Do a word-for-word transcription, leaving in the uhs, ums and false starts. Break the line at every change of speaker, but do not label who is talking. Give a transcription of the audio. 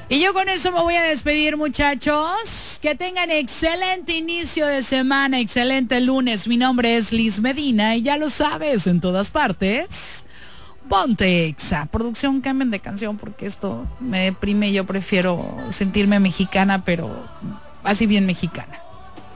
Y yo con eso me voy a despedir, muchachos. Que tengan excelente inicio de semana, excelente lunes. Mi nombre es Liz Medina y ya lo sabes, en todas partes. Ponte Exa. Producción, cambien de canción porque esto me deprime. Yo prefiero sentirme mexicana, pero así bien mexicana.